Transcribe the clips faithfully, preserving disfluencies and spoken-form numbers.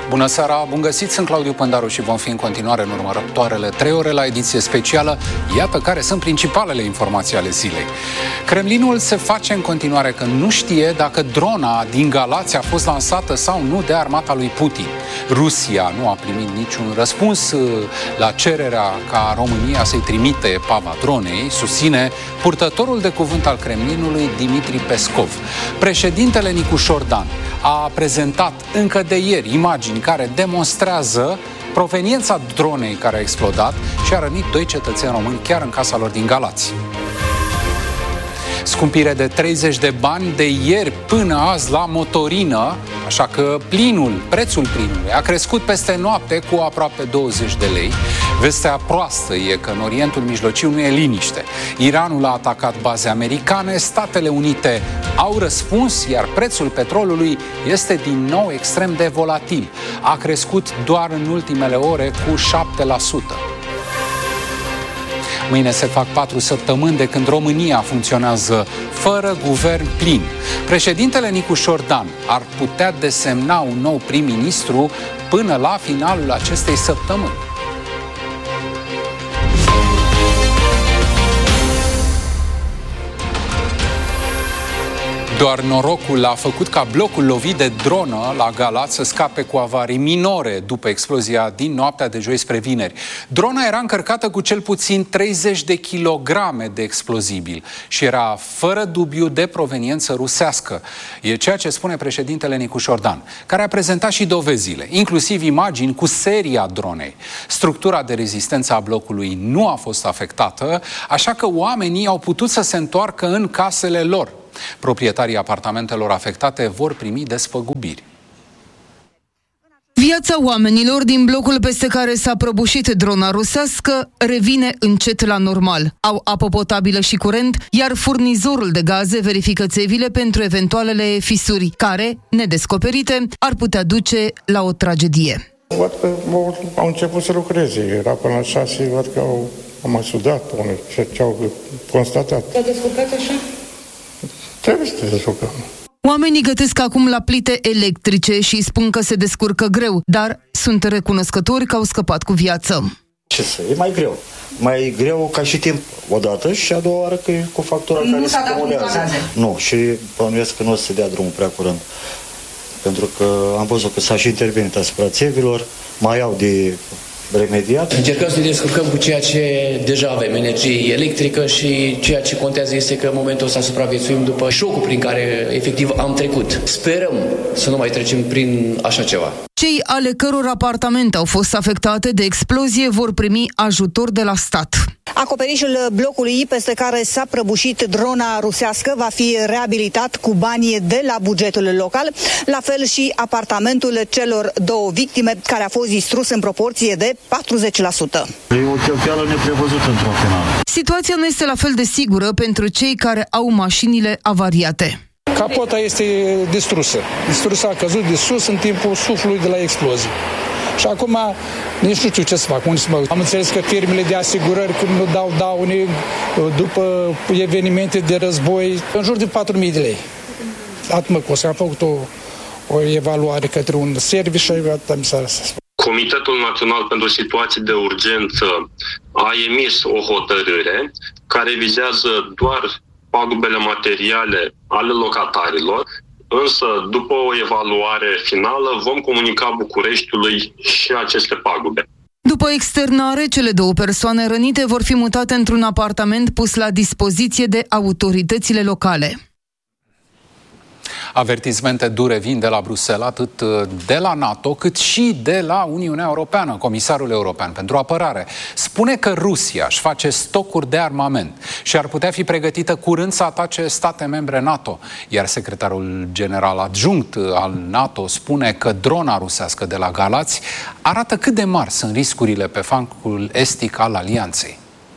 Bună seara, bun găsit, sunt Claudiu Pândaru și vom fi în continuare în următoarele trei ore la ediție specială. Iată care sunt principalele informații ale zilei. Kremlinul se face în continuare că nu știe dacă drona din Galați a fost lansată sau nu de armata lui Putin. Rusia nu a primit niciun răspuns la cererea ca România să-i trimite epava dronei, susține purtătorul de cuvânt al Kremlinului Dimitri Peskov. Președintele Nicușor Dan a prezentat încă de ieri imagini care demonstrează proveniența dronei care a explodat și a rănit doi cetățeni români chiar în casa lor din Galați. Scumpire de treizeci de bani de ieri până azi la motorină, așa că plinul, prețul plinului a crescut peste noapte cu aproape douăzeci de lei. Vestea proastă e că în Orientul Mijlociu nu e liniște. Iranul a atacat baze americane, Statele Unite au răspuns, iar prețul petrolului este din nou extrem de volatil. A crescut doar în ultimele ore cu șapte la sută. Mâine se fac patru săptămâni de când România funcționează fără guvern plin. Președintele Nicușor Dan ar putea desemna un nou prim-ministru până la finalul acestei săptămâni. Doar norocul a făcut ca blocul lovit de dronă la Galați să scape cu avarii minore după explozia din noaptea de joi spre vineri. Drona era încărcată cu cel puțin treizeci de kilograme de explozibil și era fără dubiu de proveniență rusească. E ceea ce spune președintele Nicușor Dan, care a prezentat și dovezile, inclusiv imagini cu seria dronei. Structura de rezistență a blocului nu a fost afectată, așa că oamenii au putut să se întoarcă în casele lor. Proprietarii apartamentelor afectate vor primi despăgubiri. Viața oamenilor din blocul peste care s-a prăbușit drona rusească revine încet la normal. Au apă potabilă și curent, iar furnizorul de gaze verifică țevile pentru eventualele fisuri, care, nedescoperite, ar putea duce la o tragedie. Văd că au început să lucreze. Era până la șase, văd că au, au mai sudat ce au constatat. S-a descurcat așa? Trebuie să te descurcăm. Oamenii gătesc acum la plite electrice și spun că se descurcă greu, dar sunt recunoscători că au scăpat cu viață. Ce să, e mai greu. Mai greu ca și timp odată și a doua oară că e cu factura nu care se acumulează. Nu, și bănuiesc că nu o să se dea drumul prea curând. Pentru că am văzut că s-a și intervenit asupra țevilor, mai au de remediat. Încercăm să ne descurcăm cu ceea ce deja avem, energie electrică, și ceea ce contează este că în momentul ăsta supraviețuim după șocul prin care efectiv am trecut. Sperăm să nu mai trecem prin așa ceva. Cei ale căror apartamente au fost afectate de explozie vor primi ajutor de la stat. Acoperișul blocului peste care s-a prăbușit drona rusească va fi reabilitat cu bani de la bugetul local, la fel și apartamentul celor două victime, care a fost distrus în proporție de patruzeci la sută. E o cheltuială neprevăzută într-un final. Situația nu este la fel de sigură pentru cei care au mașinile avariate. Capota este distrusă. Distrusă, a căzut de sus în timpul suflului de la explozie. Și acum nici nu știu ce să fac, unde să mă... Am înțeles că firmele de asigurări, când nu dau daune după evenimente de război, în jur de patru mii de lei. Atât mă costă. Am făcut o, o evaluare către un serviciu și atât mi s-a răspuns. Comitetul Național pentru Situații de Urgență a emis o hotărâre care vizează doar pagubele materiale ale locatarilor, însă după o evaluare finală vom comunica Bucureștiului și aceste pagube. După externare, cele două persoane rănite vor fi mutate într-un apartament pus la dispoziție de autoritățile locale. Avertismente dure vin de la Bruxelles, atât de la NATO, cât și de la Uniunea Europeană. Comisarul European pentru Apărare spune că Rusia își face stocuri de armament și ar putea fi pregătită curând să atace state membre NATO. Iar secretarul general adjunct al NATO spune că drona rusească de la Galați arată cât de mari sunt riscurile pe flancul estic al alianței.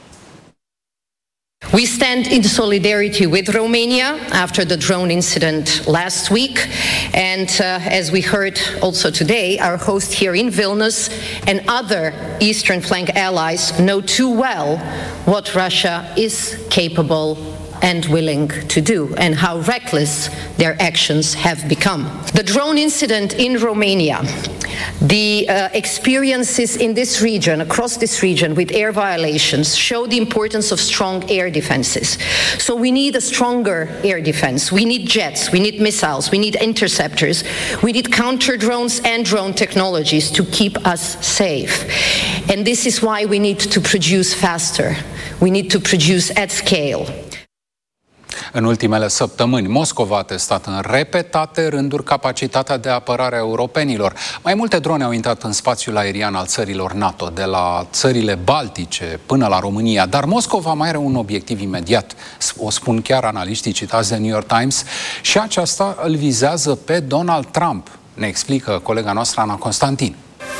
We stand in solidarity with Romania after the drone incident last week, and uh, as we heard also today, our host here in Vilnius and other Eastern flank allies know too well what Russia is capable and willing to do, and how reckless their actions have become. The drone incident in Romania The uh, experiences in this region, across this region, with air violations show the importance of strong air defenses. So we need a stronger air defense. We need jets, we need missiles, we need interceptors, we need counter drones and drone technologies to keep us safe. And this is why we need to produce faster. We need to produce at scale. În ultimele săptămâni, Moscova a testat în repetate rânduri capacitatea de apărare a europenilor. Mai multe drone au intrat în spațiul aerian al țărilor NATO, de la țările Baltice până la România. Dar Moscova mai are un obiectiv imediat, o spun chiar analiștii citați de New York Times, și aceasta îl vizează pe Donald Trump. Ne explică colega noastră Ana Constantin.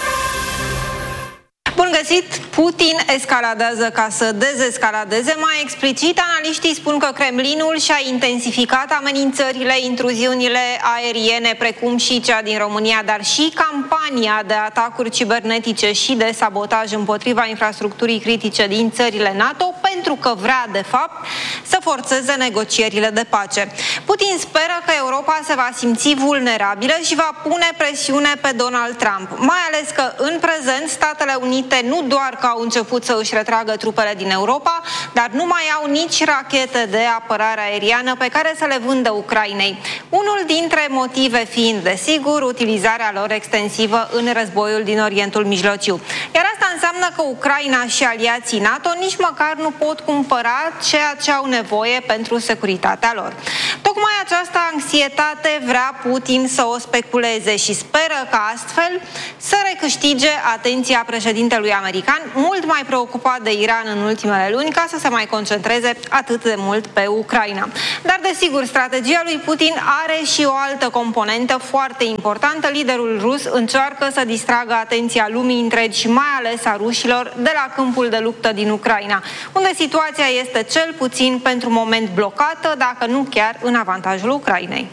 Bun găsit! Putin escaladează ca să dezescaladeze. Mai explicit, analiștii spun că Kremlinul și-a intensificat amenințările, intruziunile aeriene, precum și cea din România, dar și campania de atacuri cibernetice și de sabotaj împotriva infrastructurii critice din țările NATO, pentru că vrea, de fapt, să forțeze negocierile de pace. Putin speră că Europa se va simți vulnerabilă și va pune presiune pe Donald Trump, mai ales că, în prezent, Statele Unite nu doar că au început să își retragă trupele din Europa, dar nu mai au nici rachete de apărare aeriană pe care să le vândă Ucrainei. Unul dintre motive fiind, desigur, utilizarea lor extensivă în războiul din Orientul Mijlociu. Iar asta înseamnă că Ucraina și aliații NATO nici măcar nu pot cumpăra ceea ce au nevoie pentru securitatea lor. Tocmai această anxietate vrea Putin să o speculeze și speră ca astfel să recâștige atenția președintelui american, mult mai preocupat de Iran în ultimele luni, ca să se mai concentreze atât de mult pe Ucraina. Dar, desigur, strategia lui Putin are și o altă componentă foarte importantă. Liderul rus încearcă să distragă atenția lumii întregi și mai ales a rușilor de la câmpul de luptă din Ucraina, unde situația este cel puțin pentru moment blocată, dacă nu chiar în avantajul Ucrainei.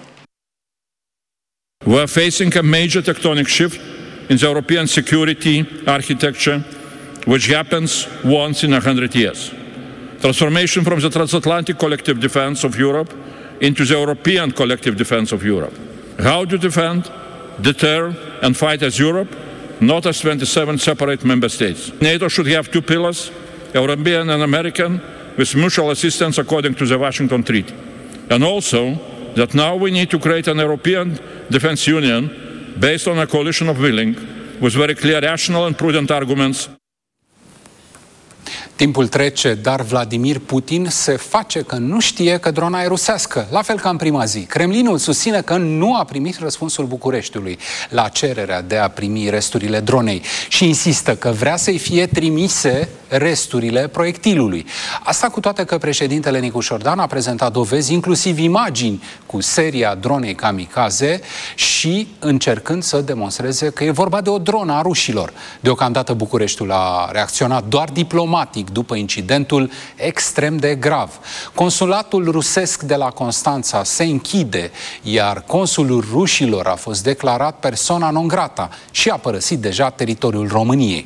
We are facing a major tectonic shift in the European security architecture, which happens once in a hundred years. Transformation from the transatlantic collective defense of Europe into the European collective defense of Europe. How to defend, deter and fight as Europe, not as twenty-seven separate member states. NATO should have two pillars, European and American, with mutual assistance according to the Washington Treaty. And also that now we need to create an European defense union based on a coalition of willing, with very clear, rational and prudent arguments. Timpul trece, dar Vladimir Putin se face că nu știe că drona e rusească, la fel ca în prima zi. Kremlinul susține că nu a primit răspunsul Bucureștiului la cererea de a primi resturile dronei și insistă că vrea să-i fie trimise resturile proiectilului. Asta cu toate că președintele Nicu Șordan a prezentat dovezi, inclusiv imagini cu seria dronei kamikaze și încercând să demonstreze că e vorba de o dronă a rușilor. Deocamdată Bucureștiul a reacționat doar diplomatic după incidentul extrem de grav. Consulatul rusesc de la Constanța se închide, iar consulul rușilor a fost declarat persona non grata și a părăsit deja teritoriul României.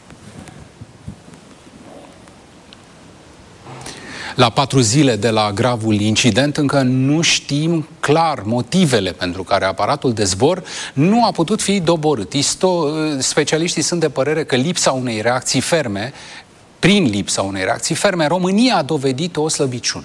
La patru zile de la gravul incident, încă nu știm clar motivele pentru care aparatul de zbor nu a putut fi doborât. Isto, specialiștii sunt de părere că lipsa unei reacții ferme, prin lipsa unei reacții ferme, România a dovedit o slăbiciune.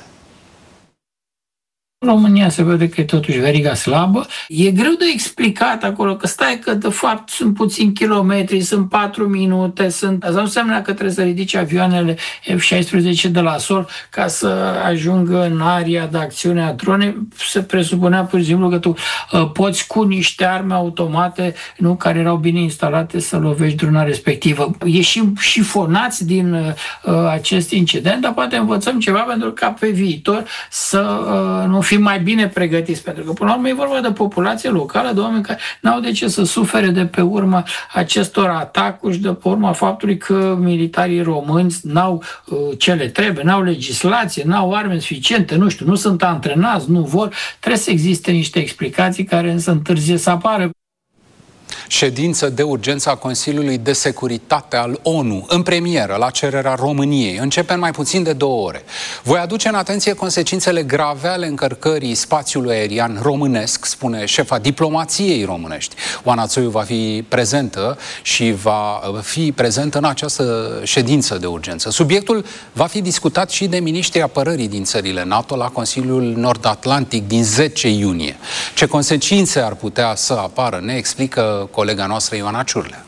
În România se vede că e totuși veriga slabă. E greu de explicat acolo, că stai că de fapt sunt puțini kilometri, sunt patru minute, sunt... Asta nu înseamnă că trebuie să ridici avioanele F șaisprezece de la sol ca să ajungă în area de acțiune a dronei. Se presupunea pur și simplu că tu uh, poți cu niște arme automate, nu, care erau bine instalate, să lovești drona respectivă. Ieșim șifonați din uh, acest incident, dar poate învățăm ceva pentru ca pe viitor să uh, nu fim mai bine pregătiți, pentru că până la urmă e vorba de populație locală, de oameni care n-au de ce să sufere de pe urma acestor atacuri și de pe urma faptului că militarii români n-au uh, ce le trebuie, n-au legislație, n-au arme suficiente, nu știu, nu sunt antrenați, nu vor. Trebuie să existe niște explicații care însă întârzie să apară. Ședință de urgență a Consiliului de Securitate al ONU, în premieră, la cererea României. Începe în mai puțin de două ore. Voi aduce în atenție consecințele grave ale încărcării spațiului aerian românesc, spune șefa diplomației românești. Oana Țoiu va fi prezentă și va fi prezentă în această ședință de urgență. Subiectul va fi discutat și de miniștrii apărării din țările NATO la Consiliul Nord-Atlantic din zece iunie. Ce consecințe ar putea să apară, ne explică colega noastră Ioana Ciurlea.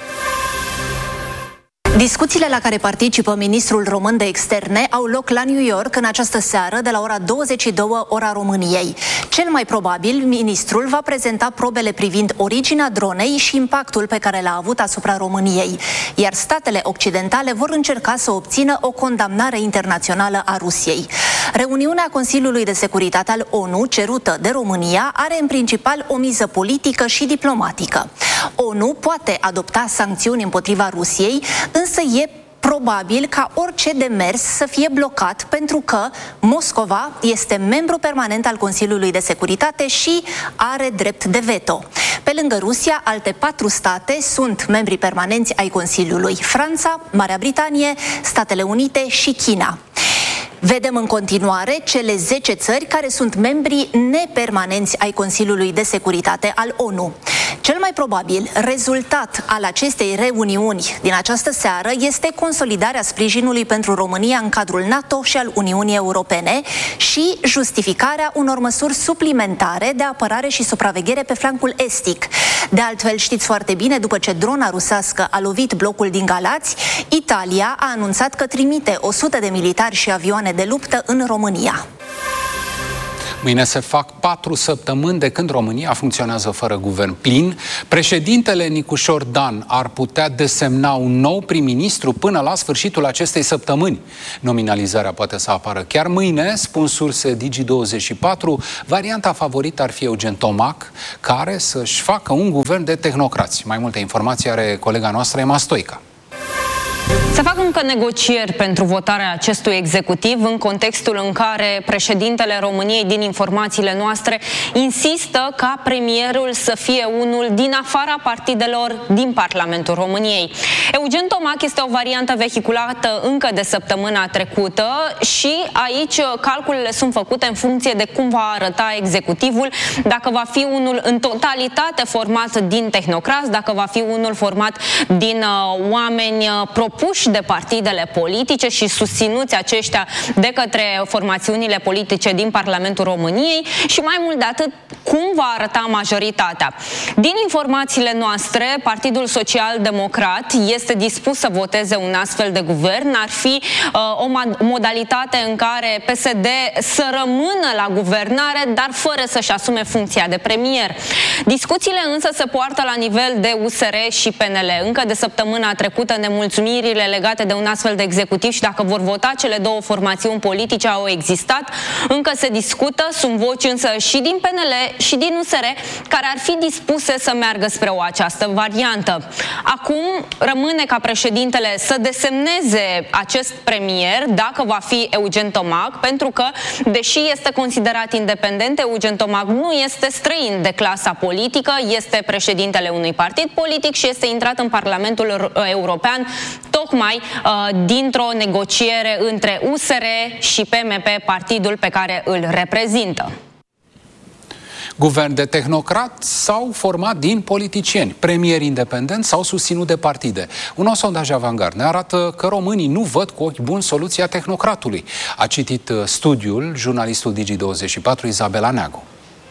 Discuțiile la care participă ministrul român de externe au loc la New York în această seară de la ora douăzeci și două ora României. Cel mai probabil, ministrul va prezenta probele privind originea dronei și impactul pe care l-a avut asupra României, iar statele occidentale vor încerca să obțină o condamnare internațională a Rusiei. Reuniunea Consiliului de Securitate al ONU, cerută de România, are în principal o miză politică și diplomatică. ONU poate adopta sancțiuni împotriva Rusiei, însă e probabil ca orice demers să fie blocat pentru că Moscova este membru permanent al Consiliului de Securitate și are drept de veto. Pe lângă Rusia, alte patru state sunt membri permanenți ai Consiliului: Franța, Marea Britanie, Statele Unite și China. Vedem în continuare cele zece țări care sunt membri nepermanenți ai Consiliului de Securitate al ONU. Cel mai probabil rezultat al acestei reuniuni din această seară este consolidarea sprijinului pentru România în cadrul NATO și al Uniunii Europene și justificarea unor măsuri suplimentare de apărare și supraveghere pe flancul estic. De altfel, știți foarte bine, după ce drona rusească a lovit blocul din Galați, Italia a anunțat că trimite o sută de militari și avioane de luptă în România. Mâine se fac patru săptămâni de când România funcționează fără guvern plin. Președintele Nicușor Dan ar putea desemna un nou prim-ministru până la sfârșitul acestei săptămâni. Nominalizarea poate să apară chiar mâine, spun surse Digi douăzeci și patru. Varianta favorită ar fi Eugen Tomac, care să-și facă un guvern de tehnocrați. Mai multe informații are colega noastră Emma Stoica. Se fac încă negocieri pentru votarea acestui executiv în contextul în care președintele României, din informațiile noastre, insistă ca premierul să fie unul din afara partidelor din Parlamentul României. Eugen Tomac este o variantă vehiculată încă de săptămâna trecută și aici calculele sunt făcute în funcție de cum va arăta executivul, dacă va fi unul în totalitate format din tehnocrați, dacă va fi unul format din uh, oameni propuși de partidele politice și susținuți aceștia de către formațiunile politice din Parlamentul României și mai mult de atât, cum va arăta majoritatea. Din informațiile noastre, Partidul Social-Democrat este dispus să voteze un astfel de guvern. Ar fi uh, o modalitate în care P S D să rămână la guvernare, dar fără să-și asume funcția de premier. Discuțiile însă se poartă la nivel de U S R și P N L. Încă de săptămâna trecută, nemulțumirile legate de un astfel de executiv și dacă vor vota cele două formațiuni politice au existat. Încă se discută, sunt voci însă și din P N L și din U S R care ar fi dispuse să meargă spre o această variantă. Acum rămâne ca președintele să desemneze acest premier, dacă va fi Eugen Tomac, pentru că, deși este considerat independent, Eugen Tomac nu este străin de clasa politică, este președintele unui partid politic și este intrat în Parlamentul European tocmai uh, dintr-o negociere între U S R și P M P, partidul pe care îl reprezintă. Guvern de tehnocrați sau format din politicieni, premieri independenți sau susținut de partide. Un nou sondaj Avangard ne arată că românii nu văd cu ochi buni soluția tehnocratului. A citit studiul jurnalistul Digi douăzeci și patru Izabela Neagu.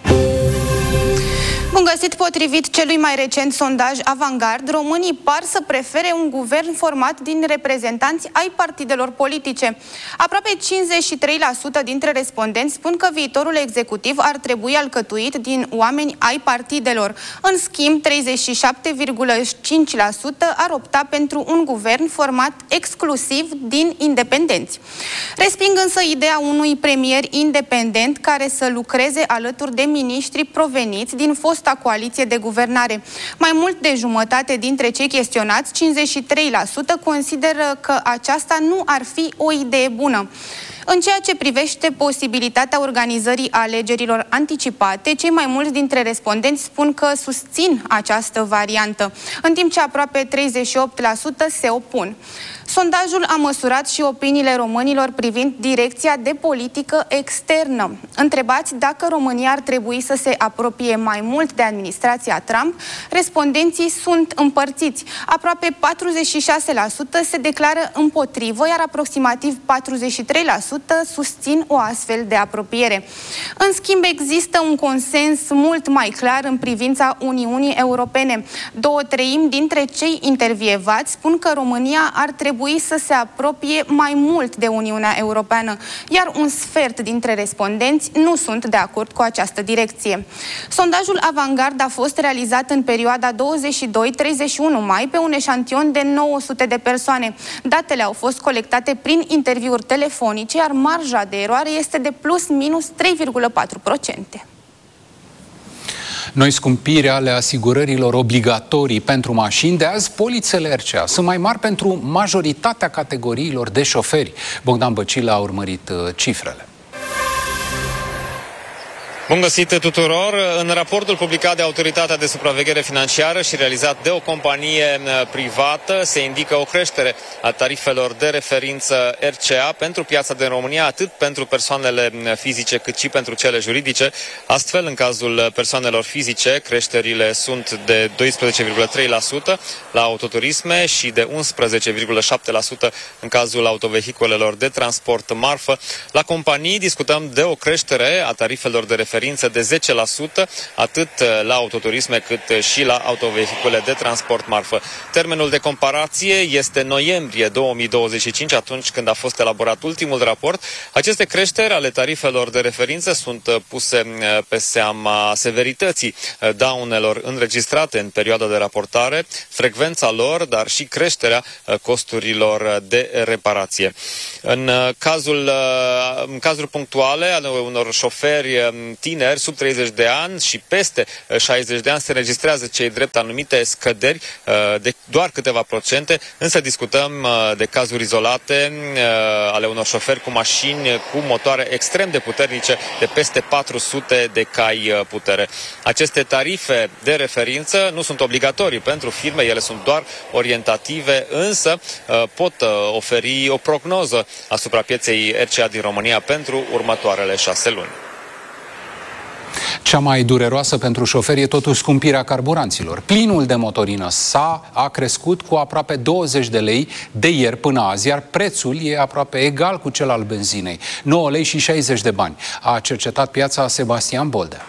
Bun găsit, potrivit celui mai recent sondaj Avangard, românii par să prefere un guvern format din reprezentanți ai partidelor politice. Aproape cincizeci și trei la sută dintre respondenți spun că viitorul executiv ar trebui alcătuit din oameni ai partidelor. În schimb, treizeci și șapte virgulă cinci la sută ar opta pentru un guvern format exclusiv din independenți. Resping însă ideea unui premier independent care să lucreze alături de miniștri proveniți din fosta coaliție de guvernare. Mai mult de jumătate dintre cei chestionați, cincizeci și trei la sută, consideră că aceasta nu ar fi o idee bună. În ceea ce privește posibilitatea organizării alegerilor anticipate, cei mai mulți dintre respondenți spun că susțin această variantă, în timp ce aproape treizeci și opt la sută se opun. Sondajul a măsurat și opiniile românilor privind direcția de politică externă. Întrebați dacă România ar trebui să se apropie mai mult de administrația Trump, respondenții sunt împărțiți. Aproape patruzeci și șase la sută se declară împotrivă, iar aproximativ patruzeci și trei la sută susțin o astfel de apropiere. În schimb, există un consens mult mai clar în privința Uniunii Europene. Două treimi dintre cei intervievați spun că România ar trebui să se apropie mai mult de Uniunea Europeană, iar un sfert dintre respondenți nu sunt de acord cu această direcție. Sondajul Avangard a fost realizat în perioada douăzeci și doi - treizeci și unu mai pe un eșantion de nouă sute de persoane. Datele au fost colectate prin interviuri telefonice, iar marja de eroare este de plus minus trei virgulă patru la sută. Noi scumpiri ale asigurărilor obligatorii pentru mașini, de azi polițele R C A sunt mai mari pentru majoritatea categoriilor de șoferi. Bogdan Băcilă a urmărit cifrele. Bun găsit tuturor! În raportul publicat de Autoritatea de Supraveghere Financiară și realizat de o companie privată se indică o creștere a tarifelor de referință R C A pentru piața din România, atât pentru persoanele fizice cât și pentru cele juridice. Astfel, în cazul persoanelor fizice, creșterile sunt de doisprezece virgulă trei la sută la autoturisme și de unsprezece virgulă șapte la sută în cazul autovehiculelor de transport marfă. La companii discutăm de o creștere a tarifelor de referință de zece la sută, atât la autoturisme cât și la autovehicule de transport marfă. Termenul de comparație este noiembrie două mii douăzeci și cinci, atunci când a fost elaborat ultimul raport. Aceste creșteri ale tarifelor de referință sunt puse pe seama severității daunelor înregistrate în perioada de raportare, frecvența lor, dar și creșterea costurilor de reparație. În cazul, în cazuri punctuale ale unor șoferi tineri sub treizeci de ani și peste șaizeci de ani se registrează cei drept anumite scăderi de doar câteva procente, însă discutăm de cazuri izolate ale unor șoferi cu mașini cu motoare extrem de puternice de peste patru sute de cai putere. Aceste tarife de referință nu sunt obligatorii pentru firme, ele sunt doar orientative, însă pot oferi o prognoză asupra pieței R C A din România pentru următoarele șase luni. Cea mai dureroasă pentru șoferi e totuși scumpirea carburanților. Plinul de motorină S A a crescut cu aproape douăzeci de lei de ieri până azi, iar prețul e aproape egal cu cel al benzinei, nouă lei și șaizeci de bani. A cercetat piața Sebastian Boldea.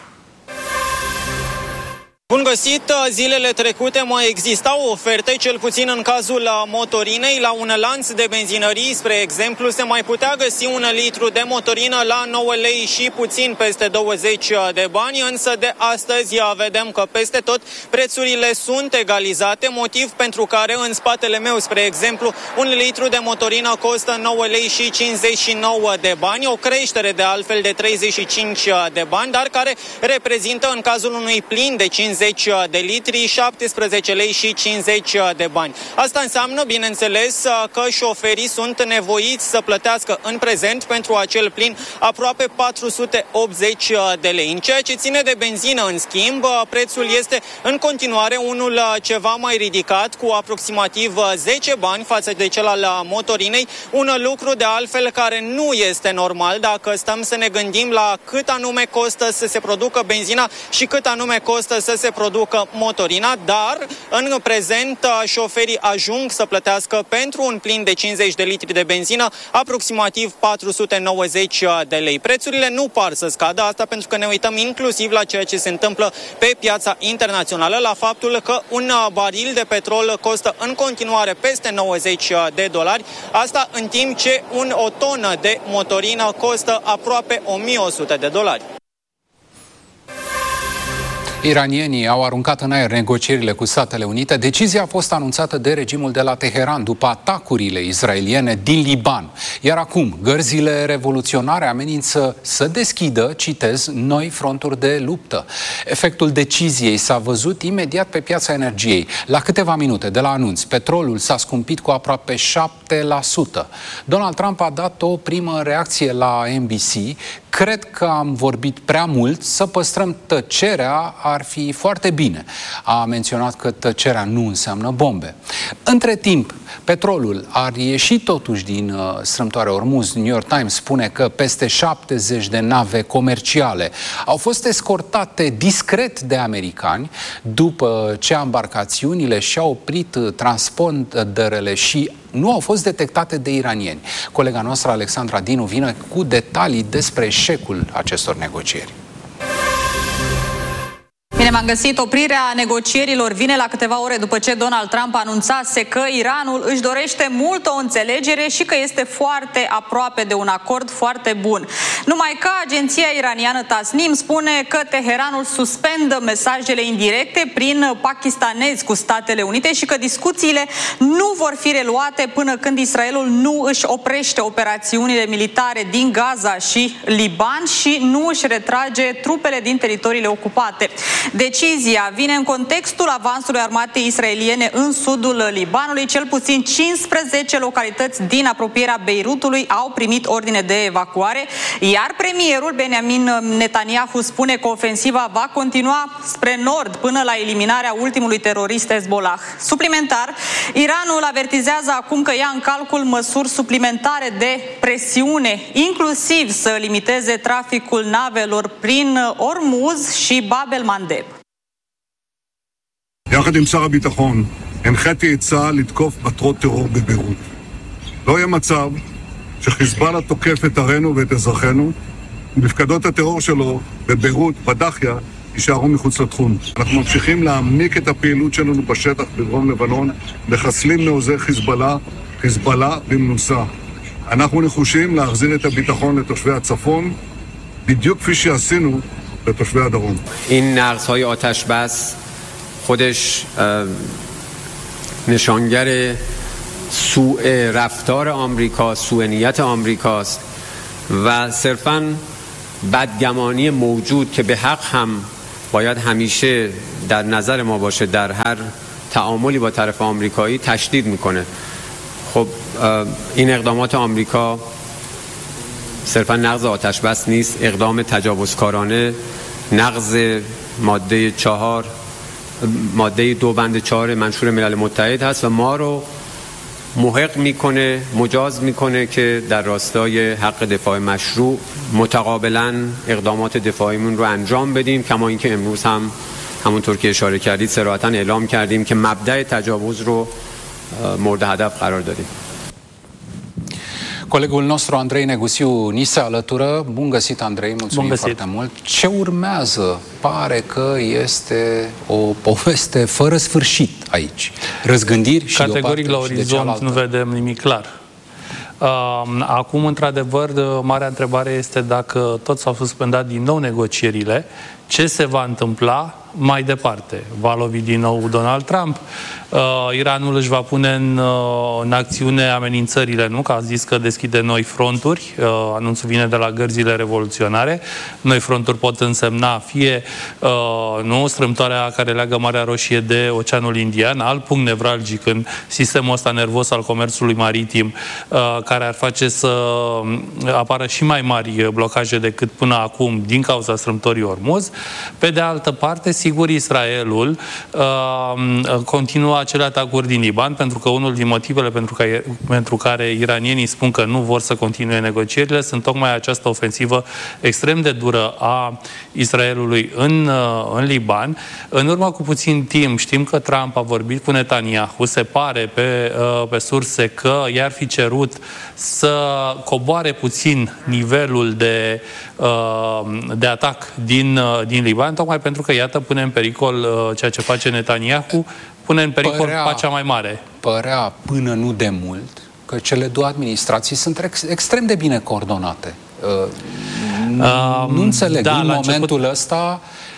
Bun găsit! Zilele trecute mai existau oferte, cel puțin în cazul motorinei. La un lanț de benzinării, spre exemplu, se mai putea găsi un litru de motorină la nouă lei și puțin peste douăzeci de bani, însă de astăzi vedem că peste tot prețurile sunt egalizate, motiv pentru care în spatele meu, spre exemplu, un litru de motorină costă nouă lei și cincizeci și nouă de bani, o creștere de altfel de treizeci și cinci de bani, dar care reprezintă în cazul unui plin de cincizeci de litri, șaptesprezece lei și cincizeci de bani. Asta înseamnă, bineînțeles, că șoferii sunt nevoiți să plătească în prezent pentru acel plin aproape patru sute optzeci de lei. În ceea ce ține de benzină, în schimb, prețul este în continuare unul ceva mai ridicat, cu aproximativ zece bani față de cel al motorinei, un lucru de altfel care nu este normal dacă stăm să ne gândim la cât anume costă să se producă benzina și cât anume costă să se producă motorina, dar în prezent șoferii ajung să plătească pentru un plin de cincizeci de litri de benzină aproximativ patru sute nouăzeci de lei. Prețurile nu par să scadă, asta pentru că ne uităm inclusiv la ceea ce se întâmplă pe piața internațională, la faptul că un baril de petrol costă în continuare peste nouăzeci de dolari, asta în timp ce un, o tonă de motorină costă aproape o mie o sută de dolari. Iranienii au aruncat în aer negocierile cu Statele Unite. Decizia a fost anunțată de regimul de la Teheran după atacurile israeliene din Liban. Iar acum, gărzile revoluționare amenință să deschidă, citez, noi fronturi de luptă. Efectul deciziei s-a văzut imediat pe piața energiei. La câteva minute de la anunț, petrolul s-a scumpit cu aproape șapte la sută. Donald Trump a dat o primă reacție la N B C. Cred că am vorbit prea mult, să păstrăm tăcerea ar fi foarte bine. A menționat că tăcerea nu înseamnă bombe. Între timp, petrolul a ieșit totuși din uh, strâmtoarea Ormuz. New York Times spune că peste șaptezeci de nave comerciale au fost escortate discret de americani după ce embarcațiunile și-au oprit transponderele și nu au fost detectate de iranieni. Colega noastră, Alexandra Dinu, vine cu detalii despre eșecul acestor negocieri. Bine, m-am găsit. Oprirea negocierilor vine la câteva ore după ce Donald Trump anunțase că Iranul își dorește mult o înțelegere și că este foarte aproape de un acord foarte bun. Numai că agenția iraniană Tasnim spune că Teheranul suspendă mesajele indirecte prin pakistanezi cu Statele Unite și că discuțiile nu vor fi reluate până când Israelul nu își oprește operațiunile militare din Gaza și Liban și nu își retrage trupele din teritoriile ocupate. Decizia vine în contextul avansului armatei israeliene în sudul Libanului. Cel puțin cincisprezece localități din apropierea Beirutului au primit ordine de evacuare, iar premierul Benjamin Netanyahu spune că ofensiva va continua spre nord până la eliminarea ultimului terorist Hezbollah. Suplimentar, Iranul avertizează acum că ia în calcul măsuri suplimentare de presiune, inclusiv să limiteze traficul navelor prin Ormuz și Bab el-Mandeb. יחד עם שר הביטחון, הנחיתי את צה"ל לתקוף מטרות טרור בביירות. לא יהיה מצב שחיזבאללה תוקף את ערינו ואת אזרחינו, ומפקדות הטרור שלו בביירות, בדחיה, יישארו מחוץ לתחום. אנחנו ממשיכים להעמיק את הפעילות שלנו בשטח בדרום לבנון, מחסלים מעוזי חיזבאללה, חיזבאללה במנוסה. אנחנו נחושים להחזיר את הביטחון לתושבי הצפון, בדיוק כפי שעשינו לתושבי הדרום. این نقض‌های آتش بس خودش نشانگر سوء رفتار آمریکا، سوء نیت آمریکاست و صرفاً بدگمانی موجود که به حق هم باید همیشه در نظر ما باشه در هر تعاملی با طرف آمریکایی تشدید میکنه. خب این اقدامات آمریکا صرفاً نقض آتش بس نیست، اقدام تجاوزکارانه، نقض ماده چهار ماده دو بند چهار منشور ملل متحد هست و ما رو محق میکنه، مجاز میکنه که در راستای حق دفاع مشروع متقابلا اقدامات دفاعیمون رو انجام بدیم. کما اینکه امروز هم همونطور که اشاره kardید صراحتا اعلام کردیم که مبدأ تجاوز رو مورد هدف قرار دادیم. Colegul nostru, Andrei Negusiu, ni se alătură. Bun găsit, Andrei, mulțumim foarte mult. Ce urmează? Pare că este o poveste fără sfârșit aici. Răzgândiri și categoric de o parte la și de orizont nu vedem nimic clar. Acum, într-adevăr, marea întrebare este dacă tot s-au suspendat din nou negocierile, ce se va întâmpla mai departe? Va lovi din nou Donald Trump? Uh, Iranul își va pune în, uh, în acțiune amenințările, nu? Că a zis că deschide noi fronturi. Uh, anunțul vine de la gărzile revoluționare. Noi fronturi pot însemna fie uh, nu, strâmtoarea care leagă Marea Roșie de Oceanul Indian, alt punct nevralgic în sistemul ăsta nervos al comerțului maritim, uh, care ar face să apară și mai mari blocaje decât până acum din cauza strâmtorii Ormuz. Pe de altă parte, sigur, Israelul uh, continuă acele atacuri din Liban, pentru că unul din motivele pentru care, pentru care iranienii spun că nu vor să continue negocierile sunt tocmai această ofensivă extrem de dură a Israelului în, uh, în Liban. În urmă cu puțin timp știm că Trump a vorbit cu Netanyahu, se pare pe, uh, pe surse că i-ar fi cerut să coboare puțin nivelul de, uh, de atac din, uh, din Liban, tocmai pentru că, iată, pune în pericol uh, ceea ce face Netanyahu, pune în pericol părea, pacea mai mare. Părea până nu de mult că cele două administrații sunt ex, extrem de bine coordonate. Uh, uh, nu înțeleg. Da, în momentul început... ăsta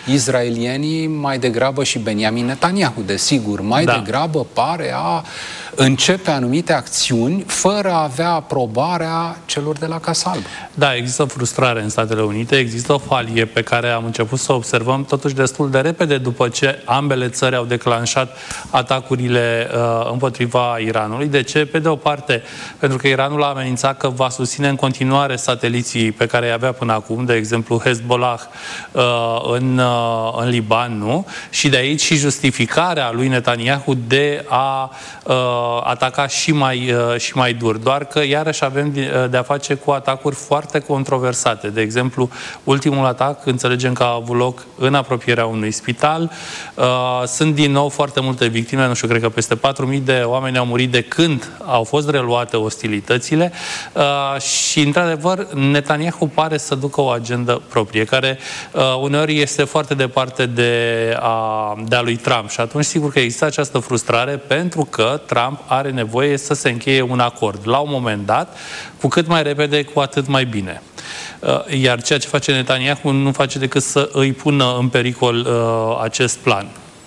Israelienii mai degrabă și Benjamin Netanyahu, desigur, mai da. degrabă pare a începe anumite acțiuni fără a avea aprobarea celor de la Casa Albă. Da, există frustrare în Statele Unite, există o falie pe care am început să o observăm totuși destul de repede după ce ambele țări au declanșat atacurile uh, împotriva Iranului. De ce? Pe de o parte, pentru că Iranul a amenințat că va susține în continuare sateliții pe care îi avea până acum, de exemplu Hezbollah uh, în, uh, în Liban, nu? Și de aici și justificarea lui Netanyahu de a uh, ataca și mai, uh, și mai dur. Doar că iarăși avem de, de a face cu atacuri foarte controversate. De exemplu, ultimul atac, înțelegem că a avut loc în apropierea unui spital. Uh, sunt din nou foarte multe victime, nu știu, cred că peste patru mii de oameni au murit de când au fost reluate ostilitățile uh, și, într-adevăr, Netanyahu pare să ducă o agendă proprie, care uh, uneori este foarte departe de a, de a lui Trump. Și atunci, sigur că există această frustrare pentru că Trump are nevoie să se încheie un acord la un moment dat, cu cât mai repede, cu atât mai bine. Uh, iar ceea ce face Netanyahu nu face decât să îi pună în pericol uh, acest plan.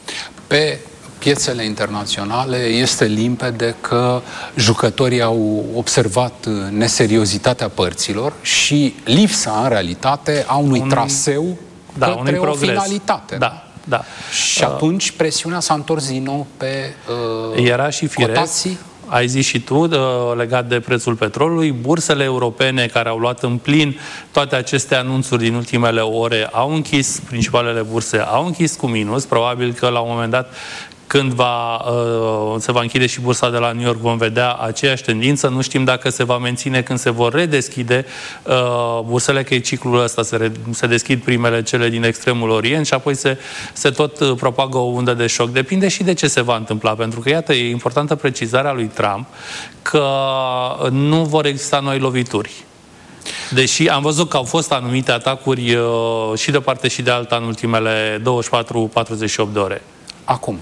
Pe piețele internaționale este limpede că jucătorii au observat neseriozitatea părților și lipsa, în realitate, a unui un, traseu da, către unui o finalitate. Da, da. Și atunci presiunea s-a întors din nou pe uh, Era și firesc. cotații. Ai zis și tu, de, legat de prețul petrolului, bursele europene care au luat în plin toate aceste anunțuri din ultimele ore au închis, principalele burse au închis cu minus, probabil că la un moment dat când va, uh, se va închide și bursa de la New York, vom vedea aceeași tendință. Nu știm dacă se va menține când se vor redeschide uh, bursele, că e ciclul ăsta, se, re, se deschid primele cele din extremul Orient și apoi se, se tot uh, propagă o undă de șoc. Depinde și de ce se va întâmpla, pentru că, iată, e importantă precizarea lui Trump că nu vor exista noi lovituri. Deși am văzut că au fost anumite atacuri uh, și de parte și de alta în ultimele douăzeci și patru patruzeci și opt de ore. Acum,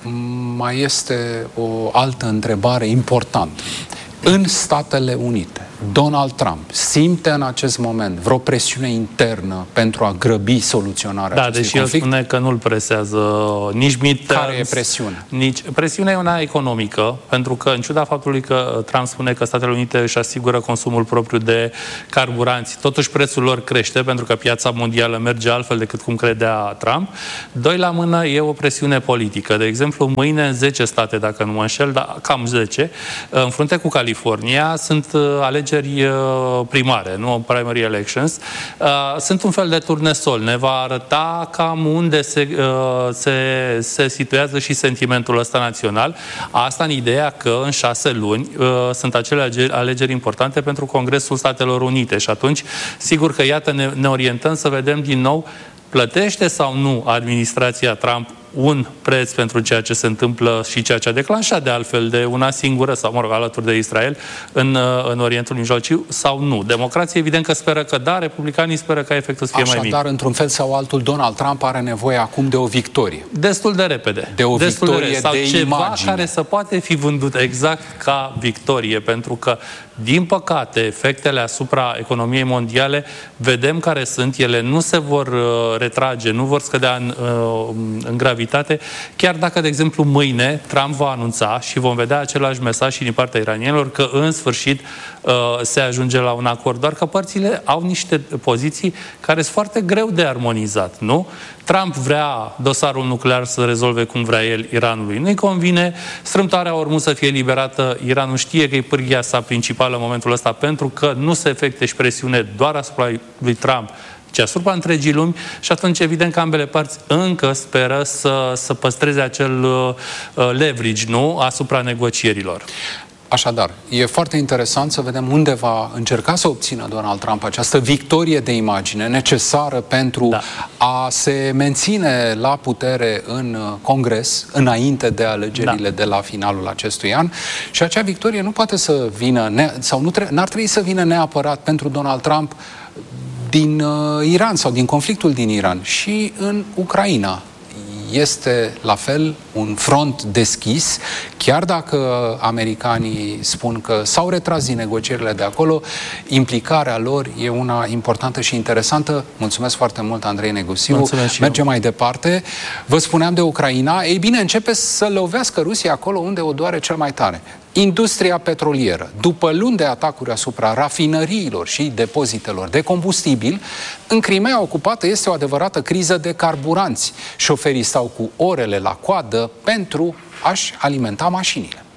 mai este o altă întrebare importantă. În Statele Unite, Donald Trump simte în acest moment vreo presiune internă pentru a grăbi soluționarea da, acestui deși conflict? el spune că nu-l presează nici midterms. Care e presiunea? Nici... Presiunea e una economică, pentru că, în ciuda faptului că Trump spune că Statele Unite își asigură consumul propriu de carburanți, totuși prețul lor crește, pentru că piața mondială merge altfel decât cum credea Trump. Doi la mână e o presiune politică. De exemplu, mâine în zece state, dacă nu mă înșel, dar cam zece, în frunte cu California, sunt alegeri primare, nu primary elections. Sunt un fel de turnesol. Ne va arăta cam unde se, se, se situează și sentimentul ăsta național. Asta în ideea că în șase luni sunt acele alegeri importante pentru Congresul Statelor Unite și atunci, sigur că, iată, ne, ne orientăm să vedem din nou plătește sau nu administrația Trump un preț pentru ceea ce se întâmplă și ceea ce a declanșat de altfel de una singură, sau mă rog, alături de Israel, în, în Orientul Mijlociu, sau nu. Democrații evident că speră că da, republicanii speră ca efectul să fie Așadar, mai mic. Dar într-un fel sau altul, Donald Trump are nevoie acum de o victorie. Destul de repede. De o Destul victorie de, sau de ceva imagine. care să poate fi vândut exact ca victorie, pentru că, din păcate, efectele asupra economiei mondiale, vedem care sunt, ele nu se vor uh, retrage, nu vor scădea în, uh, în gravitate, chiar dacă, de exemplu, mâine Trump va anunța și vom vedea același mesaj și din partea iranienilor că, în sfârșit, uh, se ajunge la un acord. Doar că părțile au niște poziții care sunt foarte greu de armonizat, nu? Trump vrea dosarul nuclear să rezolve cum vrea el Iranului. Nu-i convine, strâmtoarea Ormuz să fie eliberată, Iranul știe că e pârghia sa principală în momentul ăsta, pentru că nu se efecte și presiune doar asupra lui Trump, ci asupra întregii lumi, și atunci evident că ambele părți încă speră să, să păstreze acel uh, leverage, nu, asupra negocierilor. Așadar, e foarte interesant să vedem unde va încerca să obțină Donald Trump această victorie de imagine necesară pentru da. a se menține la putere în Congres înainte de alegerile da. de la finalul acestui an. Și acea victorie nu poate să vină, ne- sau nu tre- n-ar trebui să vină neapărat pentru Donald Trump din uh, Iran sau din conflictul din Iran. Și în Ucraina este la fel un front deschis, chiar dacă americanii spun că s-au retras din negocierile de acolo, implicarea lor e una importantă și interesantă. Mulțumesc foarte mult, Andrei Negusiu. Mergem mai departe. Vă spuneam de Ucraina. Ei bine, începe să lovească Rusia acolo unde o doare cel mai tare. Industria petrolieră. După luni de atacuri asupra rafinăriilor și depozitelor de combustibil, în Crimea ocupată este o adevărată criză de carburanți. Șoferii stau cu orele la coadă pentru a-și alimenta mașinile.